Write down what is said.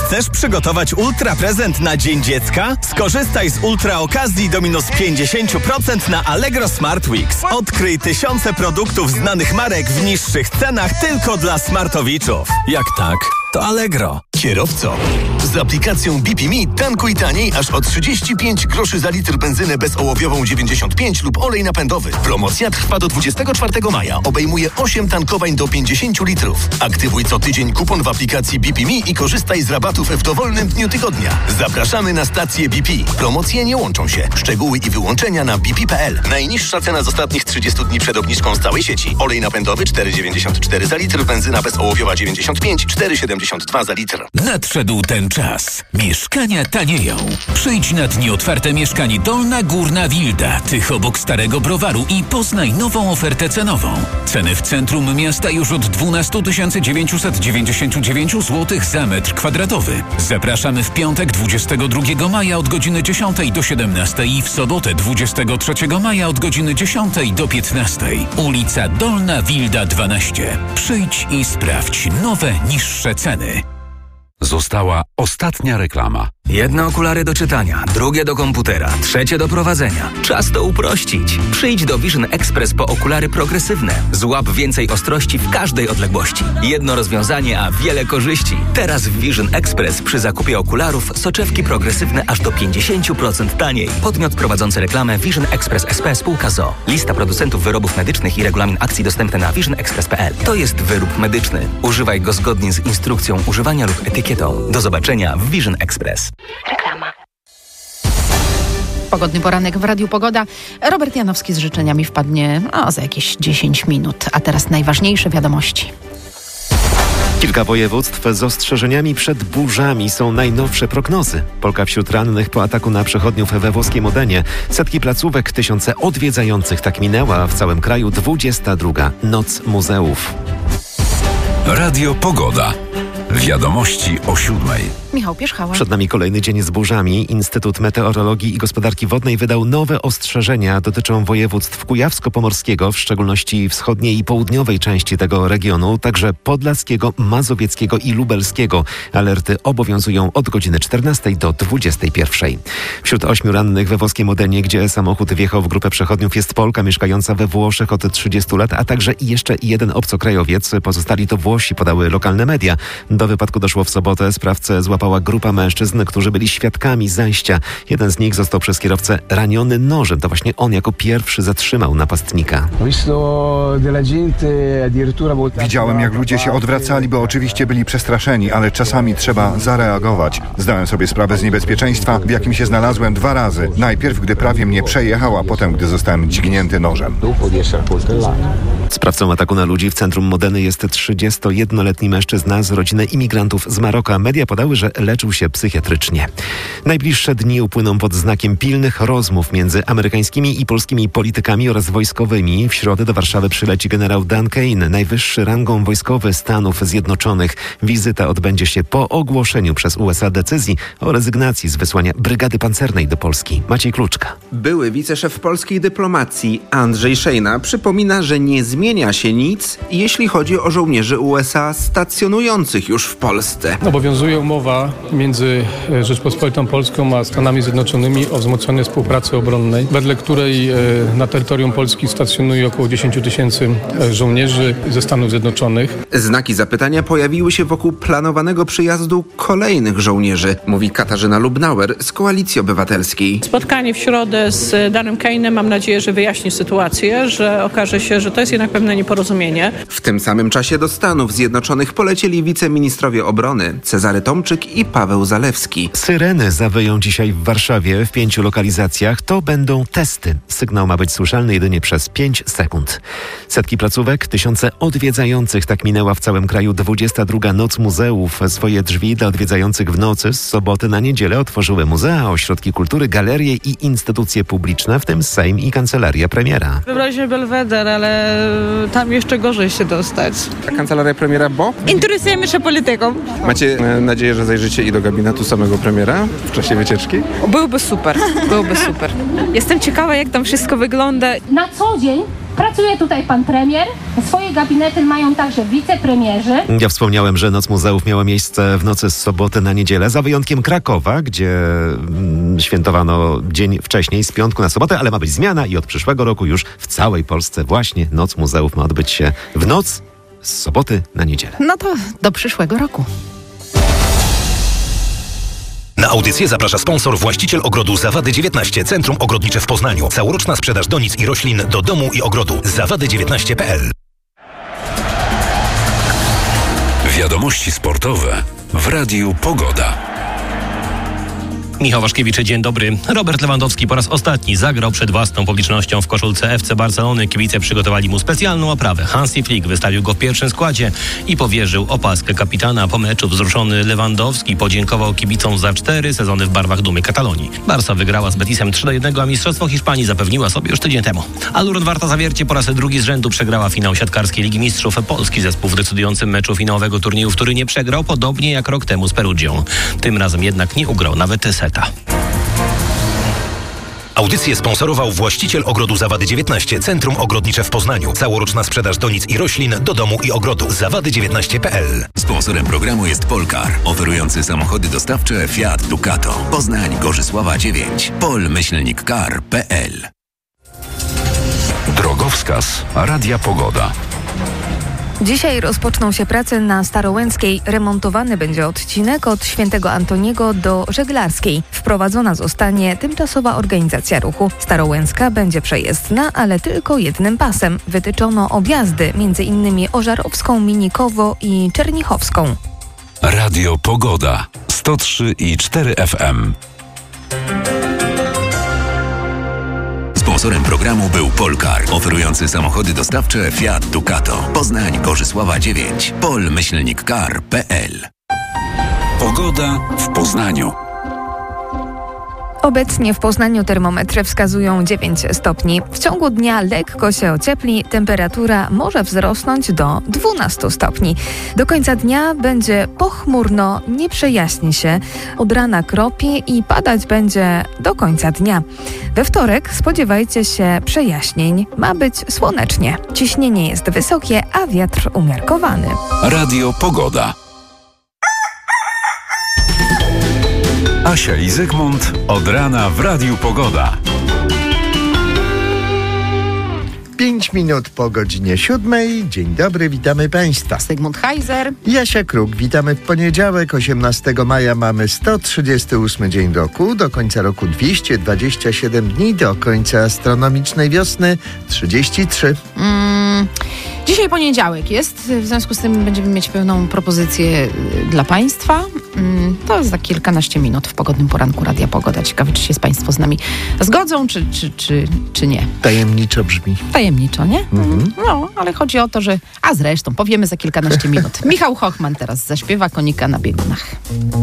Chcesz przygotować ultra prezent na Dzień Dziecka? Skorzystaj z ultra okazji do minus 50% na Allegro Smart Weeks. Odkryj tysiące produktów znanych marek w niższych cenach tylko dla smartowiczów. Jak tak, to Allegro. Kierowco, z aplikacją BP.me tankuj taniej aż o 35 groszy za litr benzynę bezołowiową 95 lub olej napędowy. Promocja trwa do 24 maja. Obejmuje 8 tankowań do 50 litrów. Aktywuj co tydzień kupon w aplikacji BP.me i korzystaj z rabatów w dowolnym dniu tygodnia. Zapraszamy na stację BP. Promocje nie łączą się. Szczegóły i wyłączenia na bp.pl. Najniższa cena z ostatnich 30 dni przed obniżką z całej sieci. Olej napędowy 4,94 za litr, benzyna bezołowiowa 95, 4,72 za litr. Nadszedł ten czas. Mieszkania tanieją. Przyjdź na dni otwarte mieszkań Dolna Górna Wilda, tych obok Starego Browaru i poznaj nową ofertę cenową. Ceny w centrum miasta już od 12 999 zł za metr kwadratowy. Zapraszamy w piątek 22 maja od godziny 10 do 17 i w sobotę 23 maja od godziny 10 do 15. Ulica Dolna Wilda 12. Przyjdź i sprawdź nowe, niższe ceny. Została ostatnia reklama. Jedne okulary do czytania, drugie do komputera, trzecie do prowadzenia. Czas to uprościć. Przyjdź do Vision Express po okulary progresywne. Złap więcej ostrości w każdej odległości. Jedno rozwiązanie, a wiele korzyści. Teraz w Vision Express przy zakupie okularów soczewki progresywne aż do 50% taniej. Podmiot prowadzący reklamę Vision Express SP spółka ZOO. Lista producentów wyrobów medycznych i regulamin akcji dostępne na visionexpress.pl. To jest wyrób medyczny. Używaj go zgodnie z instrukcją używania lub etykietą. Do zobaczenia w Vision Express. Reklama. Pogodny poranek w Radiu Pogoda. Robert Janowski z życzeniami wpadnie za jakieś 10 minut. A teraz najważniejsze wiadomości. Kilka województw z ostrzeżeniami przed burzami, są najnowsze prognozy. Polka wśród rannych po ataku na przechodniów we włoskim Modenie. Setki placówek, tysiące odwiedzających. Tak minęła w całym kraju 22. Noc Muzeów. Radio Pogoda. Wiadomości o 7:00. Michał Pierzchała. Przed nami kolejny dzień z burzami. Instytut Meteorologii i Gospodarki Wodnej wydał nowe ostrzeżenia. Dotyczą województw kujawsko-pomorskiego, w szczególności wschodniej i południowej części tego regionu, także podlaskiego, mazowieckiego i lubelskiego. Alerty obowiązują od godziny 14 do 21. Wśród 8 rannych we włoskim Modenie, gdzie samochód wjechał w grupę przechodniów, jest Polka mieszkająca we Włoszech od 30 lat, a także jeszcze jeden obcokrajowiec. Pozostali to Włosi, podały lokalne media. Do wypadku doszło w sobotę. Sprawcę złapała grupa mężczyzn, którzy byli świadkami zajścia. Jeden z nich został przez kierowcę raniony nożem. To właśnie on jako pierwszy zatrzymał napastnika. Widziałem, jak ludzie się odwracali, bo oczywiście byli przestraszeni, ale czasami trzeba zareagować. Zdałem sobie sprawę z niebezpieczeństwa, w jakim się znalazłem 2 razy. Najpierw, gdy prawie mnie przejechał, a potem, gdy zostałem dźgnięty nożem. Sprawcą ataku na ludzi w centrum Modeny jest 31-letni mężczyzna z rodziny imigrantów z Maroka. Media podały, że leczył się psychiatrycznie. Najbliższe dni upłyną pod znakiem pilnych rozmów między amerykańskimi i polskimi politykami oraz wojskowymi. W środę do Warszawy przyleci generał Dan Kane, najwyższy rangą wojskowy Stanów Zjednoczonych. Wizyta odbędzie się po ogłoszeniu przez USA decyzji o rezygnacji z wysłania brygady pancernej do Polski. Maciej Kluczka. Były wiceszef polskiej dyplomacji Andrzej Szejna przypomina, że nie zmienia się nic, jeśli chodzi o żołnierzy USA stacjonujących już w Polsce. Obowiązuje umowa między Rzeczpospolitą Polską a Stanami Zjednoczonymi o wzmocnionej współpracy obronnej, wedle której na terytorium Polski stacjonuje około 10 000 żołnierzy ze Stanów Zjednoczonych. Znaki zapytania pojawiły się wokół planowanego przyjazdu kolejnych żołnierzy, mówi Katarzyna Lubnauer z Koalicji Obywatelskiej. Spotkanie w środę z Danem Kane'em, mam nadzieję, że wyjaśni sytuację, że okaże się, że to jest jednak pewne nieporozumienie. W tym samym czasie do Stanów Zjednoczonych polecieli wiceministrowie obrony Cezary Tomczyk i Paweł Zalewski. Syreny zawyją dzisiaj w Warszawie w 5 lokalizacjach. To będą testy. Sygnał ma być słyszalny jedynie przez 5 sekund. Setki placówek, tysiące odwiedzających. Tak minęła w całym kraju 22. Noc Muzeów. Swoje drzwi dla odwiedzających w nocy z soboty na niedzielę otworzyły muzea, ośrodki kultury, galerie i instytucje publiczne, w tym Sejm i Kancelaria Premiera. Wybraliśmy Belweder, ale tam jeszcze gorzej się dostać. A Kancelaria Premiera, bo? Interesujemy się polityką. Macie nadzieję, że zajrzycie i do gabinetu samego premiera w czasie wycieczki? Byłby super, byłby super. Jestem ciekawa, jak tam wszystko wygląda. Na co dzień Pracuje tutaj pan premier. Swoje gabinety mają także wicepremierzy. Ja wspomniałem, że Noc Muzeów miała miejsce w nocy z soboty na niedzielę, za wyjątkiem Krakowa, gdzie świętowano dzień wcześniej, z piątku na sobotę, ale ma być zmiana i od przyszłego roku już w całej Polsce właśnie Noc Muzeów ma odbyć się w noc z soboty na niedzielę. No to do przyszłego roku. Na audycję zaprasza sponsor, właściciel ogrodu Zawady 19, Centrum Ogrodnicze w Poznaniu. Całoroczna sprzedaż donic i roślin do domu i ogrodu. zawady19.pl. Wiadomości sportowe w Radiu Pogoda. Michał Waszkiewicz, dzień dobry. Robert Lewandowski po raz ostatni zagrał przed własną publicznością w koszulce FC Barcelony. Kibice przygotowali mu specjalną oprawę. Hansi Flick wystawił go w pierwszym składzie i powierzył opaskę kapitana. Po meczu wzruszony Lewandowski podziękował kibicom za 4 sezony w barwach dumy Katalonii. Barca wygrała z Betisem 3-1, a mistrzostwo Hiszpanii zapewniła sobie już tydzień temu. Aluron Warta Zawiercie po raz drugi z rzędu przegrała finał siatkarskiej Ligi Mistrzów. Polski zespół w decydującym meczu finałowego turnieju w Turynie przegrał, podobnie jak rok temu z Perugią. Tym razem jednak nie ugrał nawet seta. Audycję sponsorował właściciel ogrodu Zawady 19, Centrum Ogrodnicze w Poznaniu. Całoroczna sprzedaż donic i roślin do domu i ogrodu. zawady19.pl. Sponsorem programu jest Polcar, oferujący samochody dostawcze Fiat Ducato. Poznań, Gorzysława 9. pol-car.pl. Drogowskaz Radia Pogoda. Dzisiaj rozpoczną się prace na Starołęckiej. Remontowany będzie odcinek od Świętego Antoniego do Żeglarskiej. Wprowadzona zostanie tymczasowa organizacja ruchu. Starołęcka będzie przejezdna, ale tylko jednym pasem. Wytyczono objazdy, m.in. Ożarowską, Minikowo i Czernichowską. Radio Pogoda 103,4 FM. Sponsorem programu był Polcar, oferujący samochody dostawcze Fiat Ducato. Poznań, Gorzysława 9. pol-car.pl. Pogoda w Poznaniu. Obecnie w Poznaniu termometry wskazują 9 stopni. W ciągu dnia lekko się ociepli, temperatura może wzrosnąć do 12 stopni. Do końca dnia będzie pochmurno, nie przejaśni się. Od rana kropi i padać będzie do końca dnia. We wtorek spodziewajcie się przejaśnień. Ma być słonecznie. Ciśnienie jest wysokie, a wiatr umiarkowany. Radio Pogoda. Asia i Zygmunt od rana w Radiu Pogoda. 5 minut po godzinie 7. Dzień dobry, witamy Państwa. Zygmunt Heiser. Jasia Kruk, witamy w poniedziałek, 18 maja mamy 138 dzień roku, do końca roku 227 dni, do końca astronomicznej wiosny 33. Dzisiaj poniedziałek jest, w związku z tym będziemy mieć pełną propozycję dla Państwa. To jest za kilkanaście minut w pogodnym poranku Radia Pogoda. Ciekawe, czy się Państwo z nami zgodzą, czy nie. Tajemniczo brzmi. Tajemniczo, nie? No, ale chodzi o to, że... A zresztą, powiemy za kilkanaście minut. Michał Hochman teraz zaśpiewa Konika na biegunach.